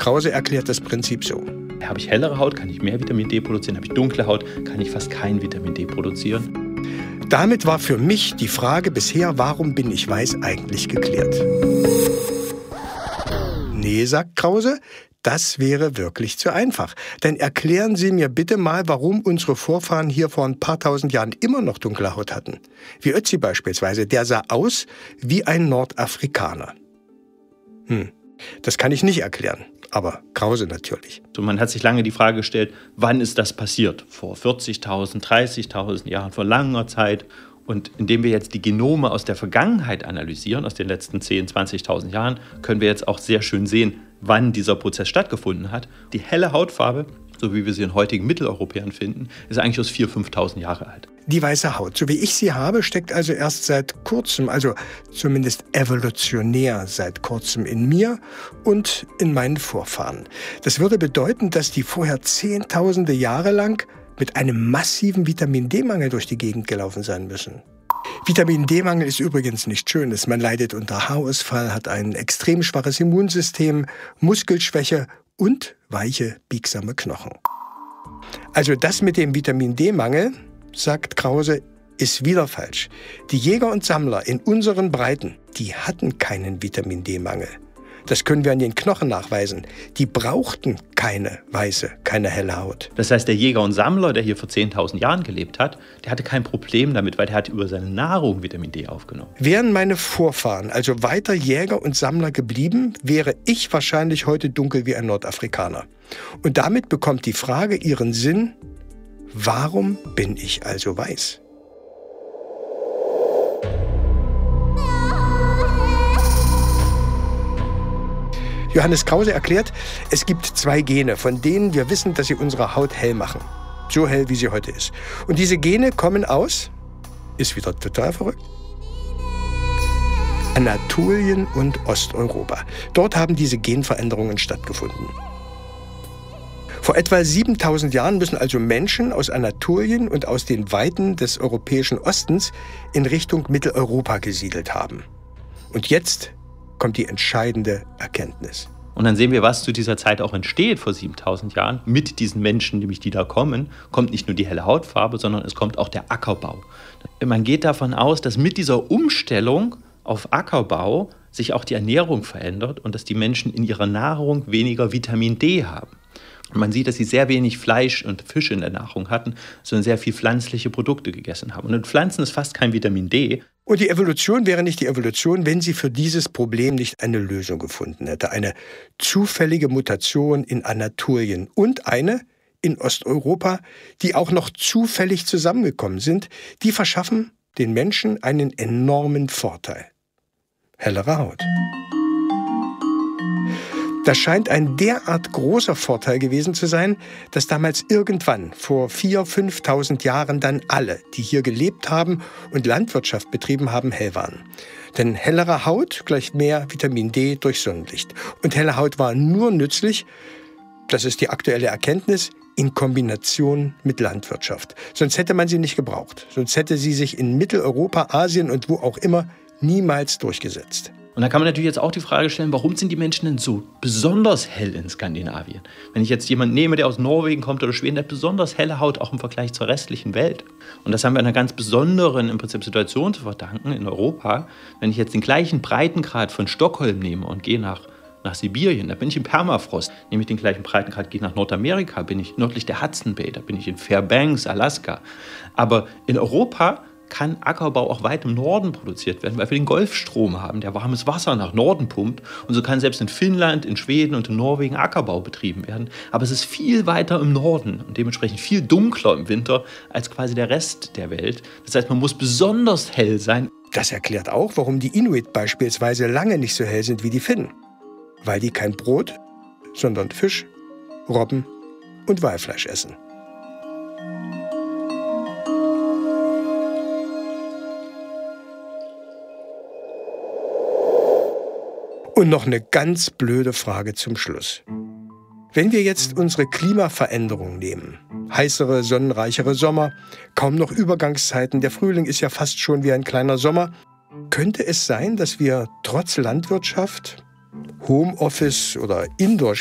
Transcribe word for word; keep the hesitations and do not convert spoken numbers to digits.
Krause erklärt das Prinzip so. Habe ich hellere Haut, kann ich mehr Vitamin D produzieren. Habe ich dunkle Haut, kann ich fast kein Vitamin D produzieren. Damit war für mich die Frage bisher, warum bin ich weiß, eigentlich geklärt. Nee, sagt Krause, das wäre wirklich zu einfach. Denn erklären Sie mir bitte mal, warum unsere Vorfahren hier vor ein paar tausend Jahren immer noch dunkle Haut hatten. Wie Ötzi beispielsweise, der sah aus wie ein Nordafrikaner. Hm, das kann ich nicht erklären. Aber Krause natürlich. So, man hat sich lange die Frage gestellt, wann ist das passiert? Vor vierzigtausend, dreißigtausend Jahren, vor langer Zeit. Und indem wir jetzt die Genome aus der Vergangenheit analysieren, aus den letzten zehntausend, zwanzigtausend Jahren, können wir jetzt auch sehr schön sehen, wann dieser Prozess stattgefunden hat. Die helle Hautfarbe, so wie wir sie in heutigen Mitteleuropäern finden, ist eigentlich aus viertausend, fünftausend Jahre alt. Die weiße Haut, so wie ich sie habe, steckt also erst seit kurzem, also zumindest evolutionär seit kurzem in mir und in meinen Vorfahren. Das würde bedeuten, dass die vorher zehntausende Jahre lang mit einem massiven Vitamin-D-Mangel durch die Gegend gelaufen sein müssen. Vitamin-D-Mangel ist übrigens nichts Schönes. Man leidet unter Haarausfall, hat ein extrem schwaches Immunsystem, Muskelschwäche und weiche, biegsame Knochen. Also das mit dem Vitamin-D-Mangel, sagt Krause, ist wieder falsch. Die Jäger und Sammler in unseren Breiten, die hatten keinen Vitamin-D-Mangel. Das können wir an den Knochen nachweisen. Die brauchten keine weiße, keine helle Haut. Das heißt, der Jäger und Sammler, der hier vor zehntausend Jahren gelebt hat, der hatte kein Problem damit, weil der hat über seine Nahrung Vitamin D aufgenommen. Wären meine Vorfahren also weiter Jäger und Sammler geblieben, wäre ich wahrscheinlich heute dunkel wie ein Nordafrikaner. Und damit bekommt die Frage ihren Sinn: Warum bin ich also weiß? Johannes Krause erklärt, es gibt zwei Gene, von denen wir wissen, dass sie unsere Haut hell machen. So hell, wie sie heute ist. Und diese Gene kommen aus, ist wieder total verrückt, Anatolien und Osteuropa. Dort haben diese Genveränderungen stattgefunden. Vor etwa siebentausend Jahren müssen also Menschen aus Anatolien und aus den Weiten des europäischen Ostens in Richtung Mitteleuropa gesiedelt haben. Und jetzt kommt die entscheidende Erkenntnis. Und dann sehen wir, was zu dieser Zeit auch entsteht vor siebentausend Jahren. Mit diesen Menschen, nämlich die da kommen, kommt nicht nur die helle Hautfarbe, sondern es kommt auch der Ackerbau. Man geht davon aus, dass mit dieser Umstellung auf Ackerbau sich auch die Ernährung verändert und dass die Menschen in ihrer Nahrung weniger Vitamin D haben. Und man sieht, dass sie sehr wenig Fleisch und Fisch in der Nahrung hatten, sondern sehr viel pflanzliche Produkte gegessen haben. Und in Pflanzen ist fast kein Vitamin D. Und die Evolution wäre nicht die Evolution, wenn sie für dieses Problem nicht eine Lösung gefunden hätte. Eine zufällige Mutation in Anatolien und eine in Osteuropa, die auch noch zufällig zusammengekommen sind, die verschaffen den Menschen einen enormen Vorteil: hellere Haut. Das scheint ein derart großer Vorteil gewesen zu sein, dass damals irgendwann vor viertausend, fünftausend Jahren dann alle, die hier gelebt haben und Landwirtschaft betrieben haben, hell waren. Denn hellere Haut gleicht mehr Vitamin D durch Sonnenlicht. Und helle Haut war nur nützlich, das ist die aktuelle Erkenntnis, in Kombination mit Landwirtschaft. Sonst hätte man sie nicht gebraucht. Sonst hätte sie sich in Mitteleuropa, Asien und wo auch immer niemals durchgesetzt. Und da kann man natürlich jetzt auch die Frage stellen, warum sind die Menschen denn so besonders hell in Skandinavien? Wenn ich jetzt jemanden nehme, der aus Norwegen kommt oder Schweden, der hat besonders helle Haut, auch im Vergleich zur restlichen Welt. Und das haben wir einer ganz besonderen im Prinzip Situation zu verdanken in Europa. Wenn ich jetzt den gleichen Breitengrad von Stockholm nehme und gehe nach, nach Sibirien, da bin ich im Permafrost. Nehme ich den gleichen Breitengrad, gehe nach Nordamerika, bin ich nördlich der Hudson Bay, da bin ich in Fairbanks, Alaska. Aber in Europa kann Ackerbau auch weit im Norden produziert werden, weil wir den Golfstrom haben, der warmes Wasser nach Norden pumpt. Und so kann selbst in Finnland, in Schweden und in Norwegen Ackerbau betrieben werden. Aber es ist viel weiter im Norden und dementsprechend viel dunkler im Winter als quasi der Rest der Welt. Das heißt, man muss besonders hell sein. Das erklärt auch, warum die Inuit beispielsweise lange nicht so hell sind wie die Finnen. Weil die kein Brot, sondern Fisch, Robben und Walfleisch essen. Und noch eine ganz blöde Frage zum Schluss. Wenn wir jetzt unsere Klimaveränderung nehmen, heißere, sonnenreichere Sommer, kaum noch Übergangszeiten, der Frühling ist ja fast schon wie ein kleiner Sommer, könnte es sein, dass wir trotz Landwirtschaft, Homeoffice oder Indoor